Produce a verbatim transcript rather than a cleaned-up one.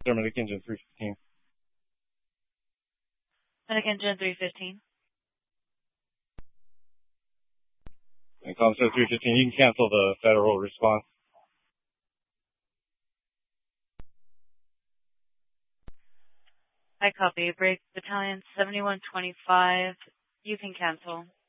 Sir, Medic Engine three fifteen. Medic Engine three fifteen. And Comstar three fifteen, you can cancel the federal response. I copy. Break Battalion seventy-one twenty-five. You can cancel.